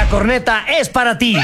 La corneta es para ti.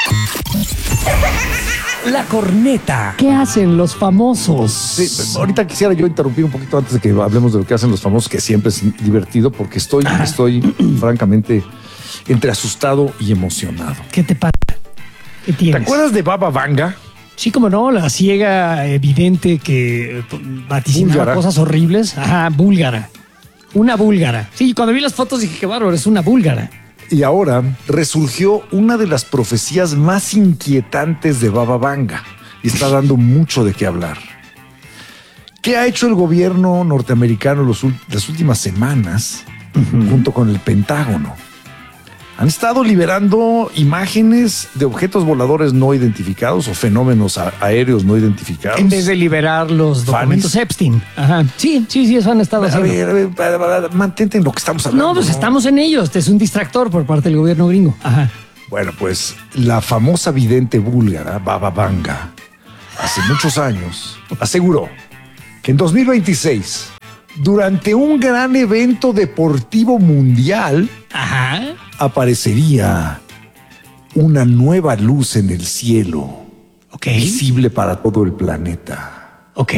La corneta. ¿Qué hacen los famosos? Sí, ahorita quisiera yo interrumpir un poquito antes de que hablemos de lo que hacen los famosos, que siempre es divertido, porque estoy francamente entre asustado y emocionado. ¿Qué te pasa? ¿Qué tienes? ¿Te acuerdas de Baba Vanga? Sí, como no, la ciega evidente que vaticinaba Búlgara. cosas horribles. Ajá, búlgara. Una búlgara. Sí, cuando vi las fotos dije, qué bárbaro, es una búlgara. Y ahora resurgió una de las profecías más inquietantes de Baba Vanga y está dando mucho de qué hablar. ¿Qué ha hecho el gobierno norteamericano las últimas semanas junto con el Pentágono? Han estado liberando imágenes de objetos voladores no identificados o fenómenos aéreos no identificados. En vez de liberar los documentos Epstein. Ajá. Sí, eso han estado haciendo. A ver, mantente en lo que estamos hablando. No, pues estamos en ello. Este es un distractor por parte del gobierno gringo. Ajá. Bueno, pues la famosa vidente búlgara Baba Vanga, hace muchos años, aseguró que en 2026, durante un gran evento deportivo mundial, Ajá. aparecería una nueva luz en el cielo, Ok. visible para todo el planeta. Ok.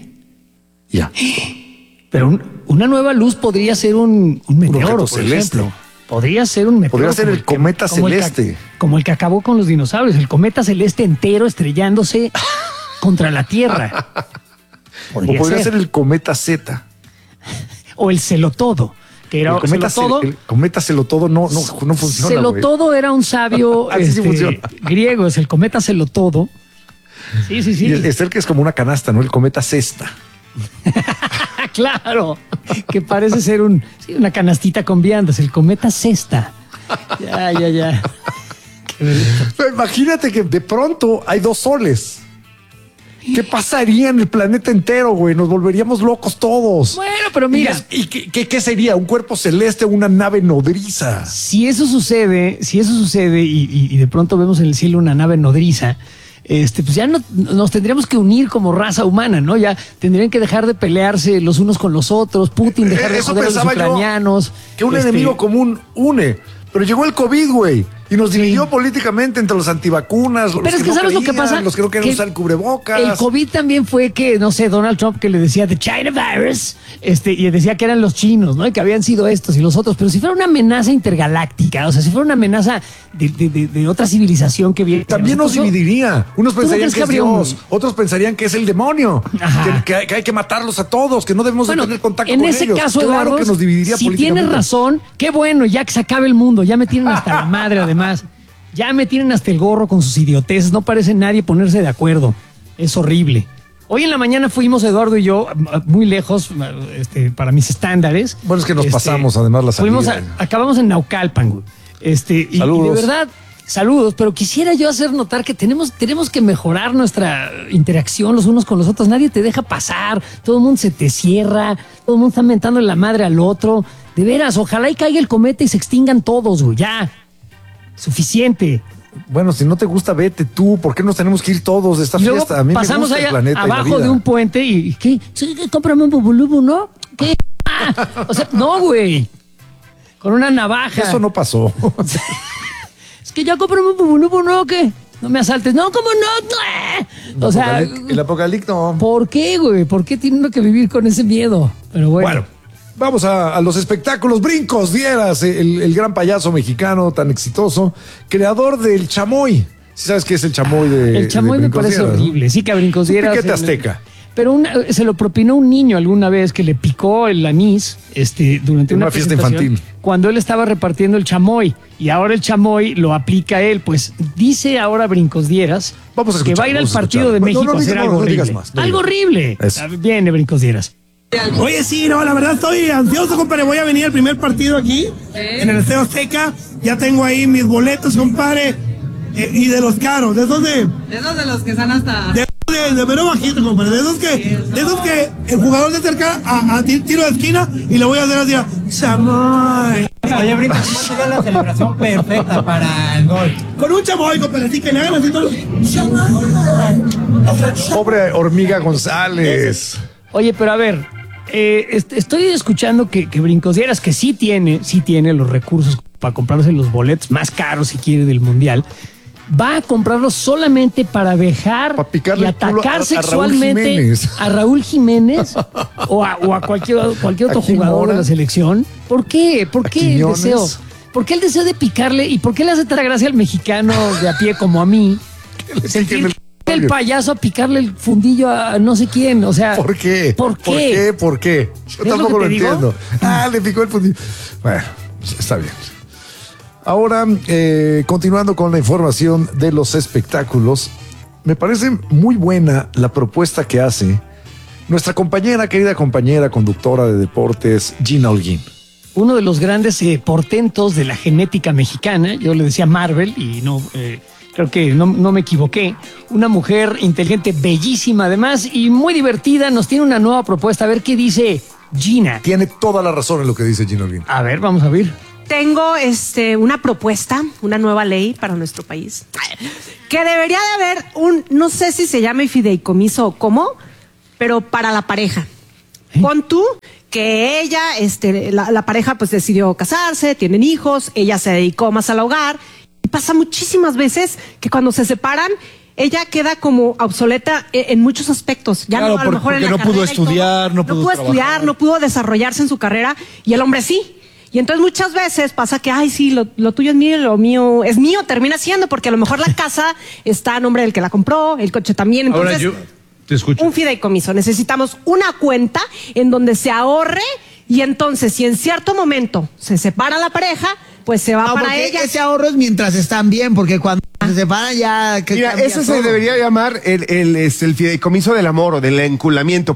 Ya. Pero una nueva luz podría ser un meteoro, objeto por celeste. ejemplo. Podría ser un meteoro. Podría ser como el cometa celeste. Como el que acabó con los dinosaurios. El cometa celeste entero estrellándose contra la Tierra. O podría ser el cometa Z. O el celotodo. Que era El cometa, celotodo. el cometa celotodo no funciona. Celotodo era un sabio Así sí funciona. griego, es el cometa celotodo. Sí. Y es el que es como una canasta, ¿no? El cometa cesta. Claro, que parece ser una canastita con viandas, el cometa cesta. Ya. Pero imagínate que de pronto hay dos soles. ¿Qué pasaría en el planeta entero, güey? Nos volveríamos locos todos. Bueno, pero mira. ¿Y qué sería? ¿Un cuerpo celeste o una nave nodriza? Si eso sucede y de pronto vemos en el cielo una nave nodriza, pues ya no, nos tendríamos que unir como raza humana, ¿no? Ya tendrían que dejar de pelearse los unos con los otros, Putin dejar de Eso joder a los pensaba yo, ucranianos. que un enemigo común une. Pero llegó el COVID, güey, y nos dividió políticamente entre los antivacunas, los Pero es que no ¿sabes lo que creían, pasa? los que no querían Que usar el cubrebocas. El COVID también fue que, no sé, Donald Trump que le decía the China virus, y decía que eran los chinos, ¿no? Y que habían sido estos y los otros. Pero si fuera una amenaza intergaláctica, o sea, si fuera una amenaza de otra civilización que viene. También nos dividiría. Unos ¿tú no pensarían crees que es habría Dios, otros pensarían que es el demonio, Ajá. que hay que matarlos a todos, que no debemos de tener contacto en con ese ellos. caso, Claro Eduardo, que nos dividiría si políticamente. tienes razón, qué bueno, ya que se acabe el mundo, ya me tienen hasta la madre además. Ya me tienen hasta el gorro con sus idioteces, no parece nadie ponerse de acuerdo. Es horrible. Hoy en la mañana fuimos, Eduardo y yo, muy lejos, para mis estándares. Bueno, es que nos pasamos además la salida. Acabamos en Naucalpan, güey. Y de verdad, saludos, pero quisiera yo hacer notar que tenemos que mejorar nuestra interacción los unos con los otros. Nadie te deja pasar, todo el mundo se te cierra, todo el mundo está mentando la madre al otro. De veras, ojalá y caiga el cometa y se extingan todos, güey, ya. Suficiente. Bueno, si no te gusta, vete tú. ¿Por qué nos tenemos que ir todos de esta Y luego fiesta? A mí pasamos me gusta allá el planeta abajo y la vida. de un puente y ¿qué? Sí, cómprame un bubulubu, ¿no? ¿Qué? O sea, no, güey. Con una navaja. Eso no pasó. Es que ya cómprame un bubulubu, ¿no? ¿Qué? No me asaltes. No, ¿cómo no? O sea, El apocalipto. ¿por qué, güey? ¿Por qué tiene que vivir con ese miedo? Pero bueno. Vamos a los espectáculos. Brincos Dieras, el gran payaso mexicano tan exitoso, creador del chamoy. ¿Sí sabes qué es el chamoy El chamoy me parece horrible. ¿No? Sí, que a Brincos Dieras. Piquete azteca. Pero se lo propinó un niño alguna vez que le picó el anís durante una fiesta infantil. Cuando él estaba repartiendo el chamoy. Y ahora el chamoy lo aplica él. Pues dice ahora Brincos Dieras que va a ir al partido de México a hacer algo horrible. Algo horrible. Viene Brincos Dieras. Oye, sí, no, la verdad estoy ansioso, compadre. Voy a venir al primer partido aquí, en el Estadio Azteca. Ya tengo ahí mis boletos, compadre. Y de los caros, ¿de dónde? De esos de los que están hasta... De mero bajito, compadre. De esos que el jugador se acerca a tiro de esquina y le voy a hacer así, chamoy. Oye, Brinco, ¿cómo sería la celebración perfecta para el gol? Con un chamoy, compadre, así que le hagan así todo. Pobre Hormiga González. Oye, pero a ver, estoy escuchando que Brincos Dieras, que sí tiene los recursos para comprarse los boletos más caros, si quiere, del Mundial, va a comprarlos solamente para vejar y atacar sexualmente a Raúl Jiménez o a cualquier otro jugador de la selección. ¿Por qué? ¿Por qué el deseo? ¿Por qué el deseo de picarle? ¿Y por qué le hace tanta gracia al mexicano de a pie como a mí? Sentir el payaso a picarle el fundillo a no sé quién. O sea, ¿por qué? ¿Por qué? Yo tampoco lo entiendo. Le picó el fundillo. Bueno, está bien. Ahora, continuando con la información de los espectáculos, me parece muy buena la propuesta que hace nuestra querida compañera, conductora de deportes, Gina Holguín. Uno de los grandes portentos de la genética mexicana, yo le decía Marvel y no, creo que no me equivoqué. Una mujer inteligente, bellísima además y muy divertida, nos tiene una nueva propuesta. A ver qué dice Gina. Tiene toda la razón en lo que dice Gina Holguín. A ver, vamos a ver. Tengo una propuesta, una nueva ley para nuestro país, que debería de haber no sé si se llama fideicomiso o cómo, pero para la pareja. Pon tú que ella, la pareja pues decidió casarse, tienen hijos, ella se dedicó más al hogar, y pasa muchísimas veces que cuando se separan, ella queda como obsoleta en muchos aspectos. Ya claro, no, a lo mejor en la no pudo estudiar, no pudo desarrollarse en su carrera, y el hombre sí. Y entonces muchas veces pasa que, ay, sí, lo tuyo es mío, lo mío es mío, termina siendo, porque a lo mejor la casa está a nombre del que la compró, el coche también. Entonces, ahora yo te escucho. Un fideicomiso. Necesitamos una cuenta en donde se ahorre y entonces, si en cierto momento se separa la pareja, pues se va para ella. Ese ahorro es mientras están bien, porque cuando se separan ya... Mira, eso se debería llamar el fideicomiso del amor o del enculamiento.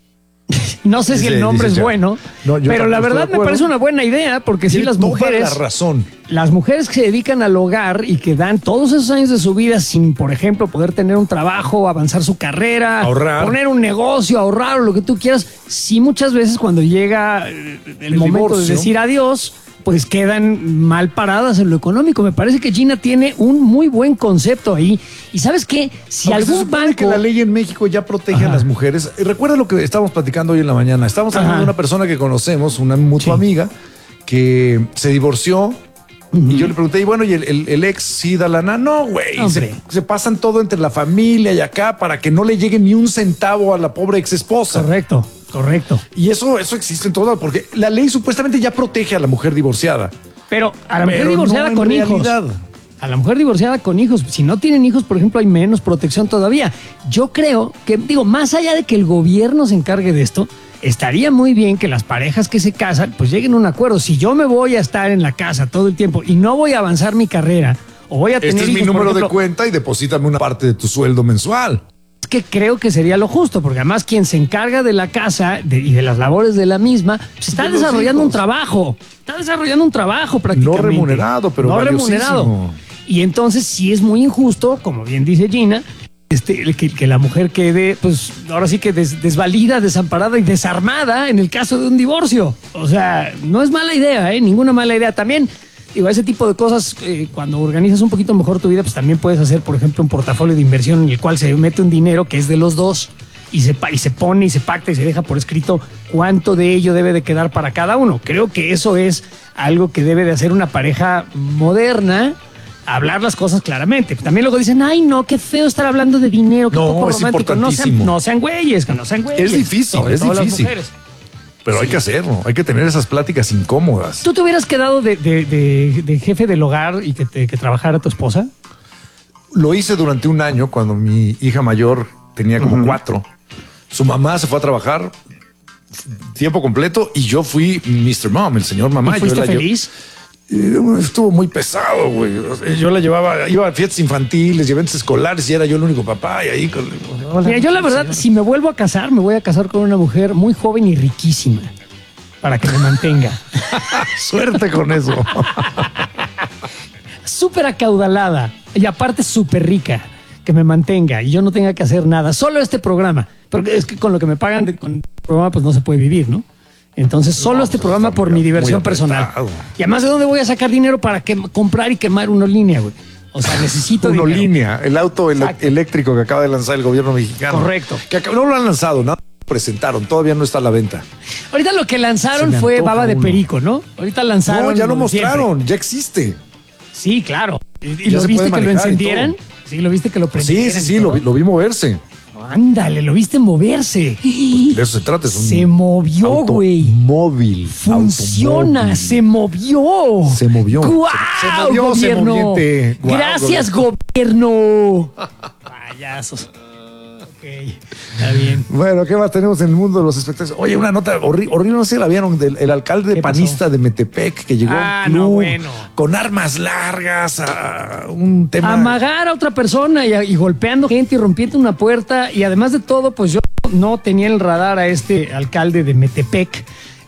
No sé si el nombre es bueno, pero la verdad me parece una buena idea, porque sí, las mujeres... la razón. Las mujeres que se dedican al hogar y que dan todos esos años de su vida sin, por ejemplo, poder tener un trabajo, avanzar su carrera, ahorrar, poner un negocio, ahorrar o lo que tú quieras, sí muchas veces cuando llega el momento divorcio, de decir adiós, pues quedan mal paradas en lo económico. Me parece que Gina tiene un muy buen concepto ahí. Y ¿sabes qué? Si algún banco... que la ley en México ya protege a las mujeres. Recuerda lo que estábamos platicando hoy en la mañana. Estábamos hablando de una persona que conocemos, una mutua amiga, que se divorció. Y yo le pregunté, y bueno, ¿y el ex sí da lana? No, güey. Se pasan todo entre la familia y acá para que no le llegue ni un centavo a la pobre ex esposa. Correcto. Y eso existe en todo, porque la ley supuestamente ya protege a la mujer divorciada. Pero a la mujer divorciada con hijos. A la mujer divorciada con hijos, si no tienen hijos, por ejemplo, hay menos protección todavía. Yo creo que, más allá de que el gobierno se encargue de esto, estaría muy bien que las parejas que se casan, pues lleguen a un acuerdo. Si yo me voy a estar en la casa todo el tiempo y no voy a avanzar mi carrera, o voy a tener hijos, mi número de cuenta y deposítame una parte de tu sueldo mensual. Que creo que sería lo justo, porque además quien se encarga de la casa y de las labores de la misma, pues está desarrollando un trabajo. Está desarrollando un trabajo prácticamente. No remunerado, pero no remunerado. Y entonces sí es muy injusto, como bien dice Gina, que la mujer quede, pues ahora sí que desvalida, desamparada y desarmada en el caso de un divorcio. O sea, no es mala idea, ninguna mala idea. También, digo, ese tipo de cosas, cuando organizas un poquito mejor tu vida, pues también puedes hacer, por ejemplo, un portafolio de inversión en el cual se mete un dinero que es de los dos y se pone y se pacta y se deja por escrito cuánto de ello debe de quedar para cada uno. Creo que eso es algo que debe de hacer una pareja moderna, hablar las cosas claramente. También luego dicen, ay, no, qué feo estar hablando de dinero, qué poco romántico. No sean güeyes, que no sean güeyes. Es difícil, es difícil. Pero hay que hacerlo, hay que tener esas pláticas incómodas. ¿Tú te hubieras quedado de jefe del hogar y que trabajara tu esposa? Lo hice durante un año cuando mi hija mayor tenía como 4. Su mamá se fue a trabajar tiempo completo y yo fui Mr. Mom, el señor mamá. ¿Y fuiste feliz? Estuvo muy pesado, güey. Yo la llevaba, iba a fiestas infantiles, eventos escolares y era yo el único papá. Y ahí Mira, yo la verdad, si me vuelvo a casar, me voy a casar con una mujer muy joven y riquísima para que me mantenga. Suerte con eso. Súper acaudalada y aparte súper rica, que me mantenga y yo no tenga que hacer nada. Solo este programa, porque es que con lo que me pagan con el programa pues no se puede vivir, ¿no? Entonces solo este programa por mi diversión personal. Y además, ¿de dónde voy a sacar dinero para comprar y quemar una línea, güey? O sea, necesito una dinero. línea, el auto eléctrico que acaba de lanzar el gobierno mexicano. Correcto. Que no lo han lanzado, ¿no? presentaron, todavía no está a la venta. Ahorita lo que lanzaron Se me fue antoja baba de uno. perico, ¿no? Ahorita lanzaron. No, ya lo mostraron, siempre. ya existe. Sí, claro. ¿Y Ya lo se viste puede que lo manejar y encendieran? todo. Sí, lo viste que lo Sí, prendieran. sí, y todo. lo vi moverse. Ándale, lo viste moverse. De eso se trata. Es un Se movió, güey. Móvil. Funciona, se movió. Se movió. ¡Guau, Se movió, gobierno! moviente. Guau, Gracias, gobierno. Payasos. Ok, está bien. Bueno, ¿qué más tenemos en el mundo de los espectáculos? Oye, una nota horrible, no sé si la vieron, del el alcalde ¿Qué pasó? panista de Metepec que llegó Ah, a un club no, bueno. con armas largas, a un tema. Amagar a otra persona y golpeando gente y rompiendo una puerta. Y además de todo, pues yo no tenía en el radar a este alcalde de Metepec.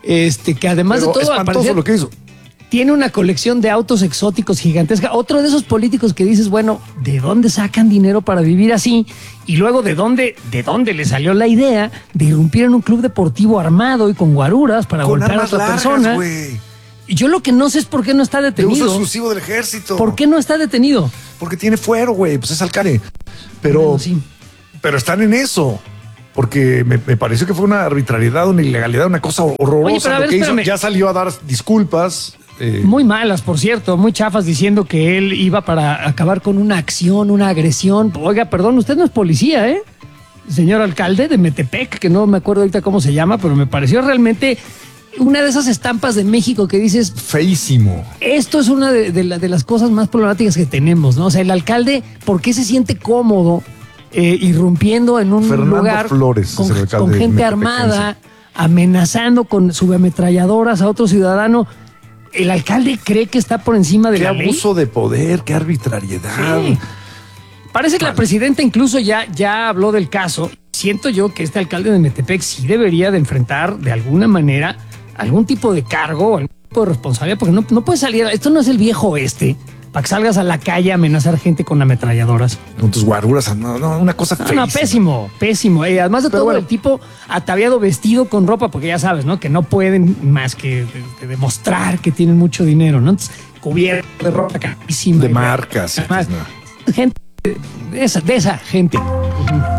Que además Pero de todo, al espantoso parecer, lo que hizo. tiene una colección de autos exóticos gigantesca. Otro de esos políticos que dices, bueno, ¿de dónde sacan dinero para vivir así? Y luego, ¿de dónde le salió la idea de irrumpir en un club deportivo armado y con guaruras para Con golpear a armas otra largas, persona? güey. Y yo lo que no sé es por qué no está De uso detenido. exclusivo del ejército. ¿Por qué no está detenido? Porque tiene fuero, güey. Pues es alcalde. Pero, Bueno, sí. pero están en eso. Porque me pareció que fue una arbitrariedad, una ilegalidad, una cosa horrorosa. Oye, pero a lo ver, que hizo. espérame. Ya salió a dar disculpas. Muy malas, por cierto, muy chafas, diciendo que él iba para acabar con una acción, una agresión. Oiga, perdón, usted no es policía, ¿eh? Señor alcalde de Metepec, que no me acuerdo ahorita cómo se llama, pero me pareció realmente una de esas estampas de México que dices, Feísimo. esto es una de las cosas más problemáticas que tenemos, ¿no? O sea, el alcalde, ¿por qué se siente cómodo irrumpiendo en un Fernando lugar Flores es el alcalde con de gente Metepec, armada, amenazando con subametralladoras a otro ciudadano? ¿El alcalde cree que está por encima de Qué la ley? abuso de poder, qué arbitrariedad. Sí. Parece que la presidenta incluso ya habló del caso. Siento yo que este alcalde de Metepec sí debería de enfrentar de alguna manera algún tipo de cargo, algún tipo de responsabilidad, porque no puede salir. Esto no es el viejo oeste para que salgas a la calle a amenazar gente con ametralladoras. Con tus guaruras, no, una cosa No, feísima. pésimo, pésimo. Además de Pero todo, bueno. el tipo ataviado, vestido con ropa, porque ya sabes, ¿no? Que no pueden más que demostrar que tienen mucho dinero, ¿no? Entonces, cubierto de ropa carísima. De marcas. Además, pues, no. gente de esa gente.